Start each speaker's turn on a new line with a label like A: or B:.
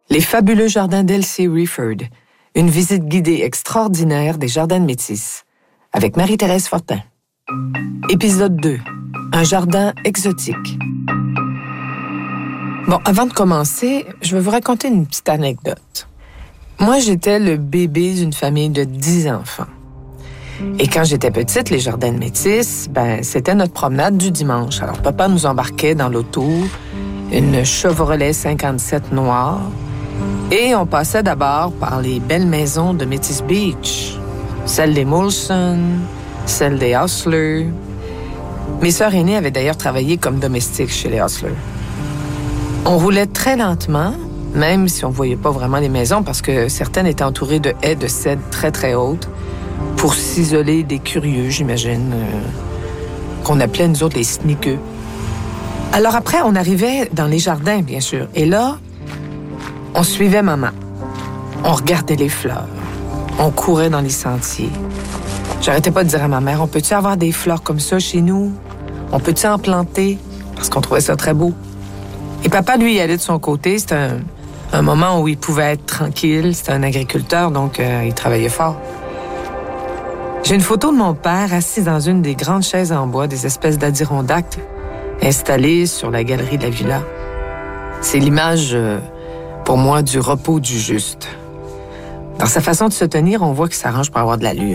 A: Les fabuleux jardins d'Elsie Rifford. Une visite guidée extraordinaire des jardins de Métis. Avec Marie-Thérèse Fortin. Épisode 2. Un jardin exotique. Bon, avant de commencer, je vais vous raconter une petite anecdote. Moi, j'étais le bébé d'une famille de 10 enfants. Et quand j'étais petite, les jardins de Métis, c'était notre promenade du dimanche. Alors, papa nous embarquait dans l'auto, une Chevrolet 57 noire, et on passait d'abord par les belles maisons de Métis Beach, celle des Molson, celle des Hustler. Mes sœurs aînées avaient d'ailleurs travaillé comme domestiques chez les Hustler. On roulait très lentement, même si on ne voyait pas vraiment les maisons, parce que certaines étaient entourées de haies de cèdre très, très hautes, pour s'isoler des curieux, j'imagine, qu'on appelait, nous autres, les sneakeux. Alors après, on arrivait dans les jardins, bien sûr. Et là, on suivait maman. On regardait les fleurs. On courait dans les sentiers. J'arrêtais pas de dire à ma mère, on peut-tu avoir des fleurs comme ça chez nous? On peut-tu en planter? Parce qu'on trouvait ça très beau. Et papa, lui, il allait de son côté. C'était un moment où il pouvait être tranquille. C'était un agriculteur, donc il travaillait fort. J'ai une photo de mon père assis dans une des grandes chaises en bois, des espèces d'adirondacks, installées sur la galerie de la villa. C'est l'image, pour moi, du repos du juste. Dans sa façon de se tenir, on voit qu'il s'arrange pour avoir de l'allure.